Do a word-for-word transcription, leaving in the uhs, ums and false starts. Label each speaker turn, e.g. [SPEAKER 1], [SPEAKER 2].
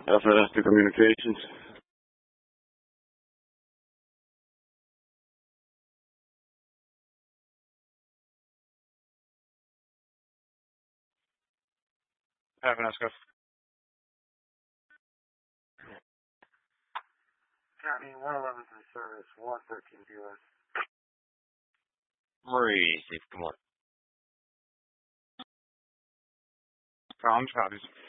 [SPEAKER 1] Alpha Delta Communications.
[SPEAKER 2] Have a nice go.
[SPEAKER 3] County one eleven for service, one thirteen P O S.
[SPEAKER 4] Receive, come on.
[SPEAKER 2] Comms, copies.